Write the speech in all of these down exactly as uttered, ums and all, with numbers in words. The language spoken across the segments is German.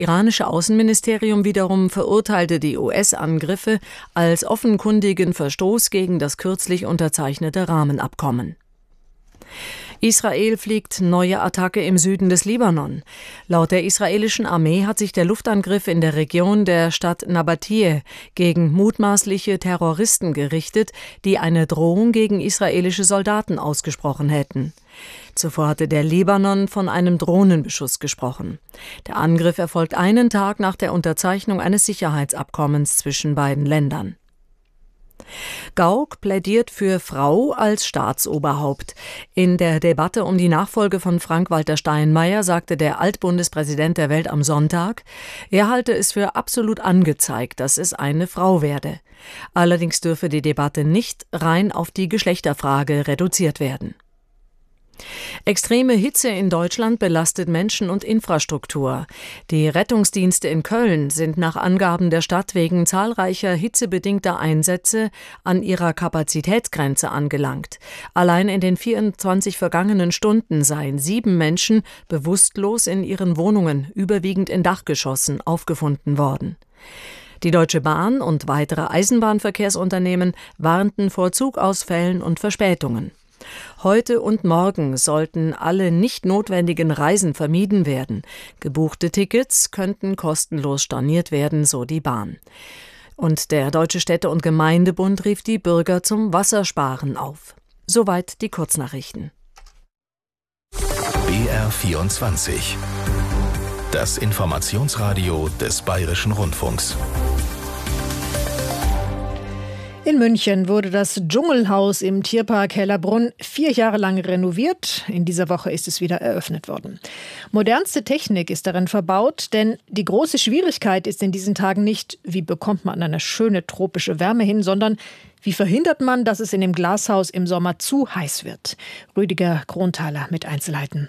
iranische Außenministerium wiederum verurteilte die U S-Angriffe als offenkundigen Verstoß gegen das kürzlich unterzeichnete Rahmenabkommen. Israel fliegt neue Attacke im Süden des Libanon. Laut der israelischen Armee hat sich der Luftangriff in der Region der Stadt Nabatiyeh gegen mutmaßliche Terroristen gerichtet, die eine Drohung gegen israelische Soldaten ausgesprochen hätten. Zuvor hatte der Libanon von einem Drohnenbeschuss gesprochen. Der Angriff erfolgt einen Tag nach der Unterzeichnung eines Sicherheitsabkommens zwischen beiden Ländern. Gauck plädiert für Frau als Staatsoberhaupt. In der Debatte um die Nachfolge von Frank-Walter Steinmeier sagte der Altbundespräsident der Welt am Sonntag, er halte es für absolut angezeigt, dass es eine Frau werde. Allerdings dürfe die Debatte nicht rein auf die Geschlechterfrage reduziert werden. Extreme Hitze in Deutschland belastet Menschen und Infrastruktur. Die Rettungsdienste in Köln sind nach Angaben der Stadt wegen zahlreicher hitzebedingter Einsätze an ihrer Kapazitätsgrenze angelangt. Allein in den vierundzwanzig vergangenen Stunden seien sieben Menschen bewusstlos in ihren Wohnungen, überwiegend in Dachgeschossen, aufgefunden worden. Die Deutsche Bahn und weitere Eisenbahnverkehrsunternehmen warnten vor Zugausfällen und Verspätungen. Heute und morgen sollten alle nicht notwendigen Reisen vermieden werden. Gebuchte Tickets könnten kostenlos storniert werden, so die Bahn. Und der Deutsche Städte- und Gemeindebund rief die Bürger zum Wassersparen auf. Soweit die Kurznachrichten. B R vierundzwanzig. Das Informationsradio des Bayerischen Rundfunks. In München wurde das Dschungelhaus im Tierpark Hellerbrunn vier Jahre lang renoviert. In dieser Woche ist es wieder eröffnet worden. Modernste Technik ist darin verbaut, denn die große Schwierigkeit ist in diesen Tagen nicht, wie bekommt man eine schöne tropische Wärme hin, sondern wie verhindert man, dass es in dem Glashaus im Sommer zu heiß wird. Rüdiger Kronthaler mit Einzelheiten.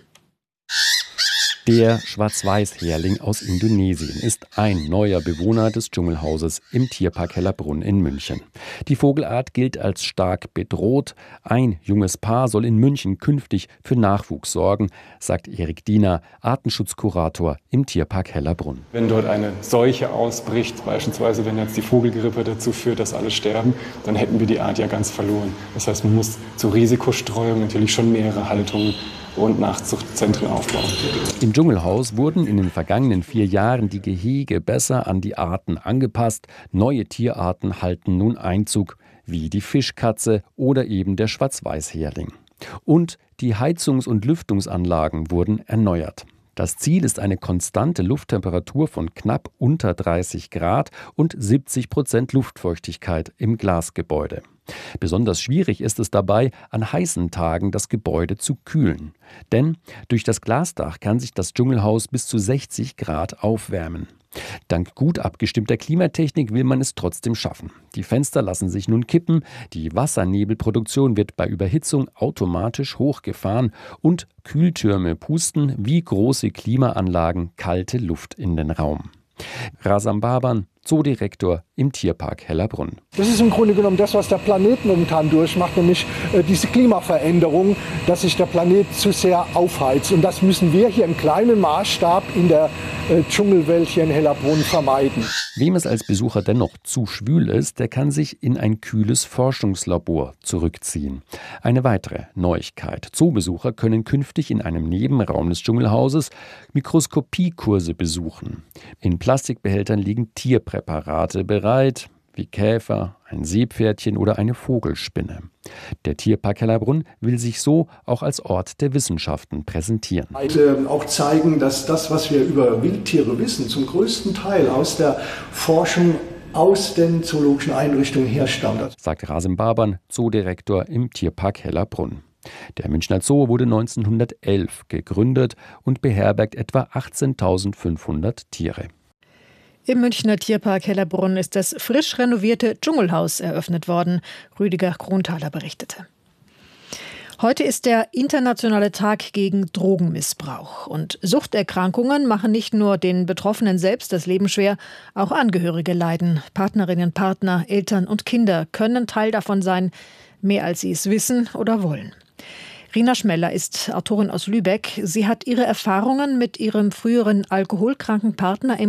Der Schwarz-Weiß-Hering aus Indonesien ist ein neuer Bewohner des Dschungelhauses im Tierpark Hellerbrunn in München. Die Vogelart gilt als stark bedroht. Ein junges Paar soll in München künftig für Nachwuchs sorgen, sagt Erik Diener, Artenschutzkurator im Tierpark Hellerbrunn. Wenn dort eine Seuche ausbricht, beispielsweise wenn jetzt die Vogelgrippe dazu führt, dass alle sterben, dann hätten wir die Art ja ganz verloren. Das heißt, man muss zur Risikostreuung natürlich schon mehrere Haltungen und Nachzuchtzentren aufbauen. Im Dschungelhaus wurden in den vergangenen vier Jahren die Gehege besser an die Arten angepasst. Neue Tierarten halten nun Einzug, wie die Fischkatze oder eben der Schwarz-Weiß-Hering. Und die Heizungs- und Lüftungsanlagen wurden erneuert. Das Ziel ist eine konstante Lufttemperatur von knapp unter dreißig Grad und siebzig Prozent Luftfeuchtigkeit im Glasgebäude. Besonders schwierig ist es dabei, an heißen Tagen das Gebäude zu kühlen. Denn durch das Glasdach kann sich das Dschungelhaus bis zu sechzig Grad aufwärmen. Dank gut abgestimmter Klimatechnik will man es trotzdem schaffen. Die Fenster lassen sich nun kippen, die Wassernebelproduktion wird bei Überhitzung automatisch hochgefahren und Kühltürme pusten wie große Klimaanlagen kalte Luft in den Raum. Razan Baban, Zoodirektor im Tierpark Hellerbrunn. Das ist im Grunde genommen das, was der Planet momentan durchmacht, nämlich äh, diese Klimaveränderung, dass sich der Planet zu sehr aufheizt. Und das müssen wir hier im kleinen Maßstab in der äh, Dschungelwelt hier in Hellerbrunn vermeiden. Wem es als Besucher dennoch zu schwül ist, der kann sich in ein kühles Forschungslabor zurückziehen. Eine weitere Neuigkeit. Zoobesucher können künftig in einem Nebenraum des Dschungelhauses Mikroskopiekurse besuchen. In Plastikbehältern liegen Tierpräparate bereit, wie Käfer, ein Seepferdchen oder eine Vogelspinne. Der Tierpark Hellerbrunn will sich so auch als Ort der Wissenschaften präsentieren. Und, äh, auch zeigen, dass das, was wir über Wildtiere wissen, zum größten Teil aus der Forschung aus den zoologischen Einrichtungen herstammt. Sagt Razan Baban, Zoodirektor im Tierpark Hellerbrunn. Der Münchner Zoo wurde neunzehnhundertelf gegründet und beherbergt etwa achtzehntausendfünfhundert Tiere. Im Münchner Tierpark Hellerbrunn ist das frisch renovierte Dschungelhaus eröffnet worden. Rüdiger Kronthaler berichtete. Heute ist der internationale Tag gegen Drogenmissbrauch. Und Suchterkrankungen machen nicht nur den Betroffenen selbst das Leben schwer, auch Angehörige leiden. Partnerinnen, Partner, Eltern und Kinder können Teil davon sein, mehr als sie es wissen oder wollen. Rina Schmeller ist Autorin aus Lübeck. Sie hat ihre Erfahrungen mit ihrem früheren alkoholkranken Partner im